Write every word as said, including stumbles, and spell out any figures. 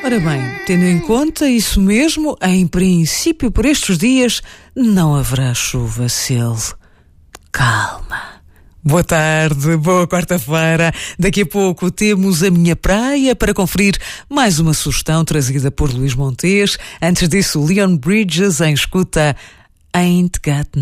Ora bem, tendo em conta isso mesmo, em princípio por estes dias não haverá chuva, Cel. Calma. Boa tarde, boa quarta-feira. Daqui a pouco temos a minha praia para conferir mais uma sugestão trazida por Luís Montes. Antes disso, Leon Bridges em escuta Ain't Got